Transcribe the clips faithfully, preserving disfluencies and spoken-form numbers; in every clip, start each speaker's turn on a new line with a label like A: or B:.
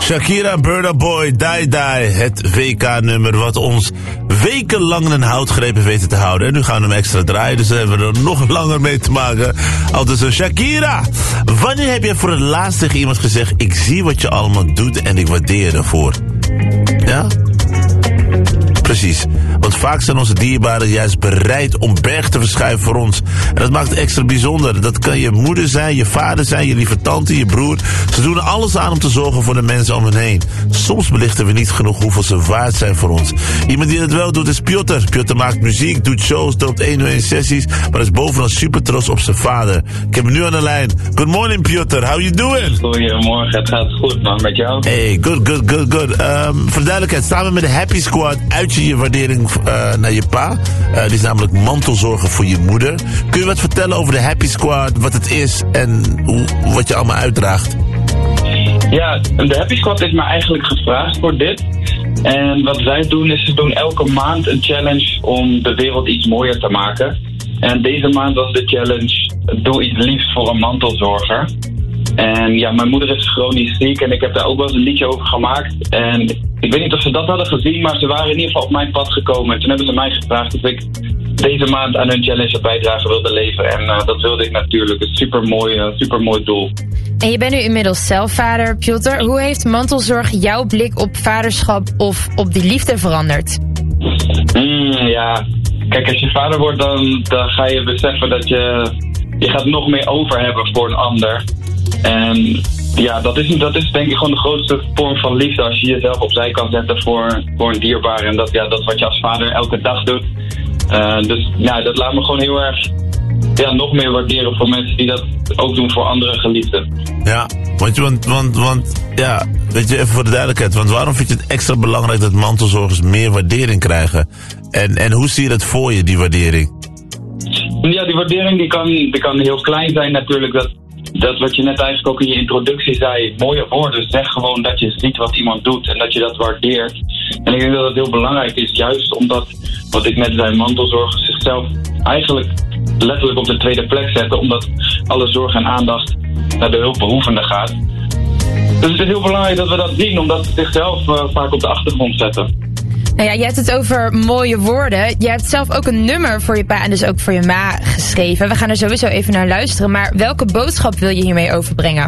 A: Shakira, Burna Boy, Die Die. Het W K-nummer wat ons wekenlang in een houtgreep heeft weten te houden. En nu gaan we hem extra draaien, dus hebben we er nog langer mee te maken. Altijd zo, Shakira, wanneer heb je voor het laatst tegen iemand gezegd... ik zie wat je allemaal doet en ik waardeer je daarvoor? Ja? Precies. Want vaak zijn onze dierbaren juist bereid om berg te verschuiven voor ons. En dat maakt het extra bijzonder. Dat kan je moeder zijn, je vader zijn, je lieve tante, je broer. Ze doen er alles aan om te zorgen voor de mensen om hen heen. Soms belichten we niet genoeg hoeveel ze waard zijn voor ons. Iemand die het wel doet is Piotr. Piotr maakt muziek, doet shows, droopt één op één sessies, maar is bovenal super trots op zijn vader. Ik heb hem nu aan de lijn. Good morning, Piotr. How you doing?
B: Goedemorgen, het gaat goed, man. Met jou?
A: Hey, good, good, good, good. Um, voor de duidelijkheid, samen met de Happy Squad uit je je waardering uh, naar je pa. Uh, die is namelijk mantelzorger voor je moeder. Kun je wat vertellen over de Happy Squad, wat het is en hoe, wat je allemaal uitdraagt?
B: Ja, de Happy Squad is me eigenlijk gevraagd voor dit. En wat zij doen is, ze doen elke maand een challenge om de wereld iets mooier te maken. En deze maand was de challenge, doe iets liefs voor een mantelzorger. En ja, mijn moeder is chronisch ziek en ik heb daar ook wel eens een liedje over gemaakt. En ik weet niet of ze dat hadden gezien, maar ze waren in ieder geval op mijn pad gekomen. En toen hebben ze mij gevraagd of ik deze maand aan hun challenge een bijdrage wilde leveren. En uh, dat wilde ik natuurlijk. Een supermooi, uh, supermooi doel.
C: En je bent nu inmiddels zelf vader, Piotr. Hoe heeft mantelzorg jouw blik op vaderschap of op die liefde veranderd?
B: Mm, ja, kijk, als je vader wordt, dan, dan ga je beseffen dat je... Je gaat nog meer over hebben voor een ander. En ja, dat is, dat is denk ik gewoon de grootste vorm van liefde. Als je jezelf opzij kan zetten voor, voor een dierbare. En dat, ja, dat is wat je als vader elke dag doet. Uh, dus ja, dat laat me gewoon heel erg ja, nog meer waarderen voor mensen die dat ook doen voor andere geliefden.
A: Ja, want, want, want, want ja, weet je, even voor de duidelijkheid. Want waarom vind je het extra belangrijk dat mantelzorgers meer waardering krijgen? En, en hoe zie je dat voor je, die waardering?
B: Ja, die waardering die kan, die kan heel klein zijn natuurlijk. Dat, dat wat je net eigenlijk ook in je introductie zei, mooie woorden. Zeg gewoon dat je ziet wat iemand doet en dat je dat waardeert. En ik denk dat dat heel belangrijk is, juist omdat, wat ik net zei, mantelzorgers zichzelf eigenlijk letterlijk op de tweede plek zetten. Omdat alle zorg en aandacht naar de hulpbehoevenden gaat. Dus het is heel belangrijk dat we dat zien, omdat ze zichzelf uh, vaak op de achtergrond zetten.
C: Nou ja, je hebt het over mooie woorden. Je hebt zelf ook een nummer voor je pa en dus ook voor je ma geschreven. We gaan er sowieso even naar luisteren. Maar welke boodschap wil je hiermee overbrengen?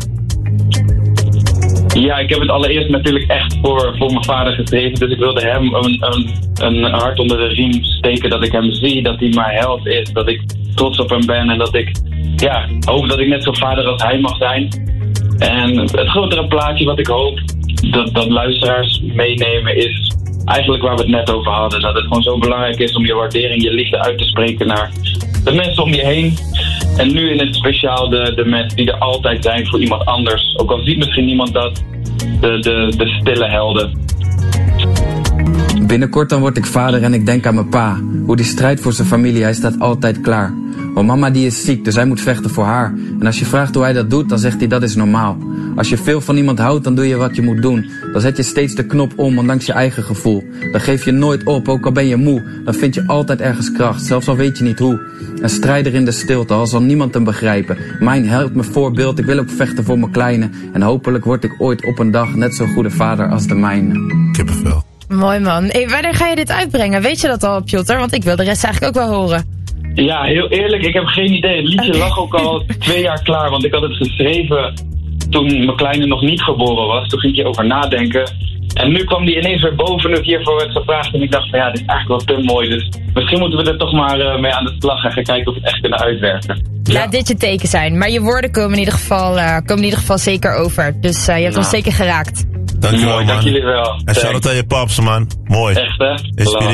B: Ja, ik heb het allereerst natuurlijk echt voor, voor mijn vader geschreven. Dus ik wilde hem een, een, een hart onder de riem steken. Dat ik hem zie, dat hij mijn held is. Dat ik trots op hem ben en dat ik ja, hoop dat ik net zo vader als hij mag zijn. En het grotere plaatje wat ik hoop dat, dat luisteraars meenemen is... Eigenlijk waar we het net over hadden, dat het gewoon zo belangrijk is om je waardering, je liefde uit te spreken naar de mensen om je heen. En nu in het speciaal de, de mensen die er altijd zijn voor iemand anders. Ook al ziet misschien niemand dat, de, de, de stille helden.
D: Binnenkort dan word ik vader en ik denk aan mijn pa. Hoe die strijdt voor zijn familie, hij staat altijd klaar. Want mama die is ziek, dus hij moet vechten voor haar. En als je vraagt hoe hij dat doet, dan zegt hij dat is normaal. Als je veel van iemand houdt, dan doe je wat je moet doen. Dan zet je steeds de knop om, ondanks je eigen gevoel. Dan geef je nooit op, ook al ben je moe. Dan vind je altijd ergens kracht, zelfs al weet je niet hoe. Een strijder in de stilte, al zal niemand hem begrijpen. Mijn held, mijn voorbeeld, ik wil ook vechten voor mijn kleine. En hopelijk word ik ooit op een dag net zo'n goede vader als de mijne.
A: Kippenvel.
C: Mooi man. Hey, wanneer ga je dit uitbrengen? Weet je dat al, Piotr? Want ik wil de rest eigenlijk ook wel horen.
B: Ja, heel eerlijk, ik heb geen idee. Het liedje okay. lag ook al twee jaar klaar, want ik had het geschreven toen mijn kleine nog niet geboren was. Toen ging ik over nadenken. En nu kwam die ineens weer boven nu ik hiervoor werd gevraagd. En ik dacht van ja, dit is eigenlijk wel te mooi. Dus misschien moeten we er toch maar uh, mee aan de slag en gaan kijken of we het echt kunnen uitwerken.
C: Laat
B: ja.
C: dit je teken zijn. Maar je woorden komen in ieder geval, uh, komen in ieder geval zeker over. Dus uh, je hebt nou. ons zeker geraakt.
A: Dankjewel, man.
B: Dank jullie wel.
A: En shout-out aan je paps, man. Mooi.
B: Echt, hè?